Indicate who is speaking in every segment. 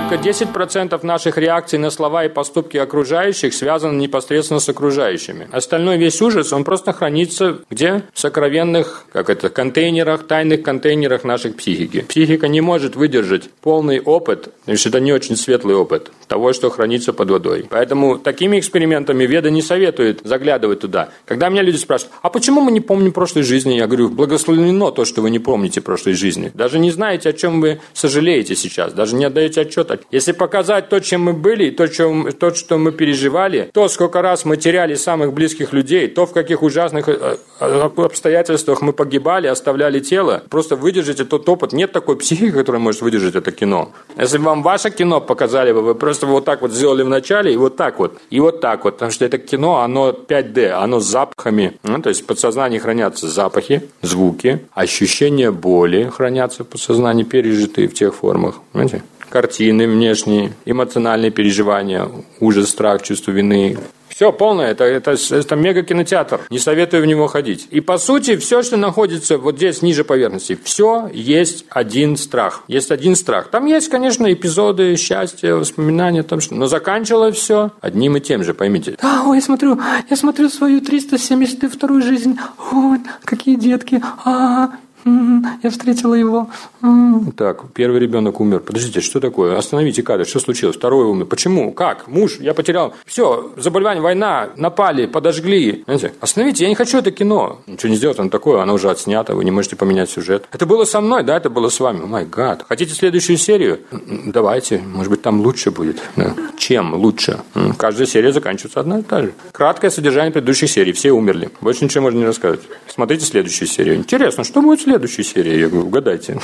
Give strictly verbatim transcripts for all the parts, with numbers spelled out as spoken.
Speaker 1: Только десять процентов наших реакций на слова и поступки окружающих связаны непосредственно с окружающими. Остальной весь ужас, он просто хранится где? В сокровенных, как это, контейнерах, тайных контейнерах нашей психики. Психика не может выдержать полный опыт, то есть это не очень светлый опыт того, что хранится под водой. Поэтому такими экспериментами Веда не советует заглядывать туда. Когда меня люди спрашивают, а почему мы не помним прошлой жизни? Я говорю, благословено то, что вы не помните прошлой жизни. Даже не знаете, о чем вы сожалеете сейчас, даже не отдаете отчета. Если показать то, чем мы были, то, чем, то, что мы переживали, то, сколько раз мы теряли самых близких людей, то, в каких ужасных обстоятельствах мы погибали, оставляли тело, просто выдержите тот опыт. Нет такой психики, которая может выдержать это кино. Если бы вам ваше кино показали бы, вы просто вот так вот сделали в начале, и вот так вот, и вот так вот, потому что это кино, оно пять дэ, оно с запахами, ну, то есть в подсознании хранятся запахи, звуки, ощущения боли хранятся в подсознании, пережитые в тех формах, понимаете? Картины внешние, эмоциональные переживания, ужас, страх, чувство вины. Все полное, это, это, это мега-кинотеатр. Не советую в него ходить. И по сути, все, что находится вот здесь, ниже поверхности, все есть один страх. Есть один страх. Там есть, конечно, эпизоды счастья, воспоминания, там, что... но заканчивалось все одним и тем же, поймите.
Speaker 2: А, ой, я смотрю, я смотрю свою триста семьдесят вторую жизнь. Ой, какие детки. А, я встретила его.
Speaker 1: Так, первый ребенок умер. Подождите, что такое? Остановите кадр. Что случилось? Второй умер. Почему? Как? Муж, я потерял. Все, заболевание, война, напали, подожгли. Знаете, остановите, я не хочу это кино. Ничего не сделать, оно такое, оно уже отснято, вы не можете поменять сюжет. Это было со мной, да, это было с вами. Май гад. Хотите следующую серию? Давайте, может быть, там лучше будет. Да. Чем лучше? Каждая серия заканчивается одна и та же. Краткое содержание предыдущих серий. Все умерли. Больше ничего можно не рассказывать. Смотрите следующую серию. Интересно, что будет в следующей серии? Я говорю, угадайте.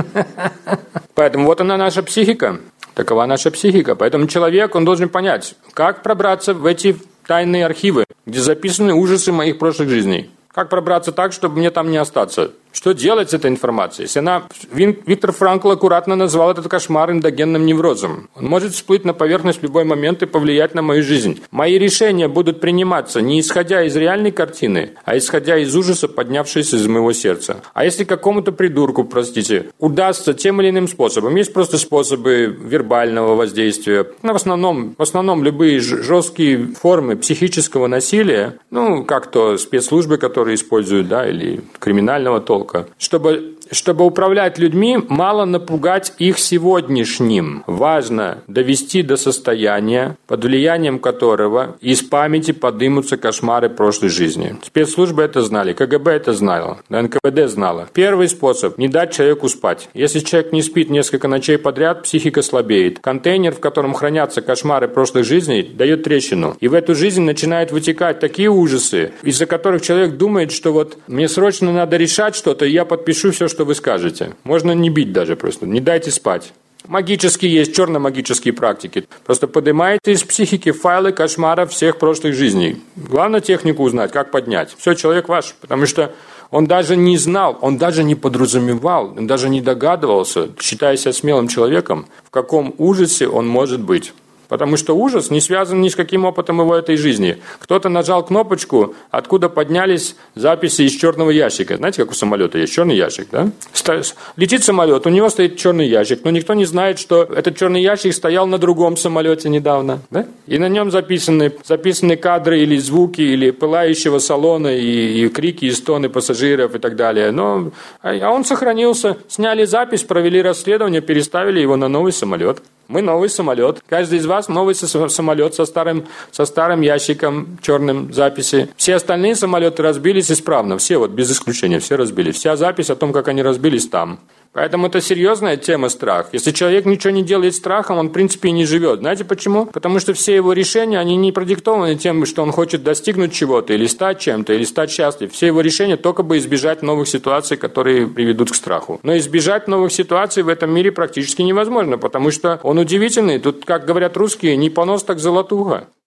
Speaker 1: Поэтому вот она наша психика. Такова наша психика. Поэтому человек, он должен понять, как пробраться в эти тайные архивы, где записаны ужасы моих прошлых жизней. Как пробраться так, чтобы мне там не остаться? Что делать с этой информацией? Если она... Виктор Франкл аккуратно назвал этот кошмар эндогенным неврозом. Он может всплыть на поверхность в любой момент и повлиять на мою жизнь. Мои решения будут приниматься не исходя из реальной картины, а исходя из ужаса, поднявшегося из моего сердца. А если какому-то придурку, простите, удастся тем или иным способом, есть просто способы вербального воздействия, но в основном, в основном любые жесткие формы психического насилия, ну, как то спецслужбы, которые используют, да, или криминального толка, Чтобы, чтобы управлять людьми, мало напугать их сегодняшним. Важно довести до состояния, под влиянием которого из памяти поднимутся кошмары прошлой жизни. Спецслужбы это знали, ка гэ бэ это знало, эн ка вэ дэ знало. Первый способ – не дать человеку спать. Если человек не спит несколько ночей подряд, психика слабеет. Контейнер, в котором хранятся кошмары прошлых жизней, дает трещину. И в эту жизнь начинают вытекать такие ужасы, из-за которых человек думает, что вот мне срочно надо решать что-то, и я подпишу все, что вы скажете. Можно не бить даже просто. Не дайте спать. Магические есть, черно-магические практики. Просто поднимаете из психики файлы кошмаров всех прошлых жизней. Главное технику узнать, как поднять. Все, человек ваш. Потому что он даже не знал, он даже не подразумевал, он даже не догадывался, считая себя смелым человеком, в каком ужасе он может быть. Потому что ужас не связан ни с каким опытом его этой жизни. Кто-то нажал кнопочку, откуда поднялись записи из черного ящика. Знаете, как у самолета есть черный ящик, да? Летит самолет, у него стоит черный ящик, но никто не знает, что этот черный ящик стоял на другом самолете недавно, да? И на нем записаны, записаны кадры или звуки, или пылающего салона, и, и крики, и стоны пассажиров и так далее. Но, а он сохранился, сняли запись, провели расследование, переставили его на новый самолет. Мы новый самолет. Каждый из вас новый самолет со старым, со старым ящиком черным записи. Все остальные самолеты разбились исправно. Все, вот без исключения, все разбились. Вся запись о том, как они разбились, там. Поэтому это серьезная тема страх. Если человек ничего не делает страхом, он в принципе и не живет. Знаете почему? Потому что все его решения, они не продиктованы тем, что он хочет достигнуть чего-то, или стать чем-то, или стать счастлив. Все его решения только бы избежать новых ситуаций, которые приведут к страху. Но избежать новых ситуаций в этом мире практически невозможно, потому что он удивительный. Тут, как говорят русские, не понос, так золотуха.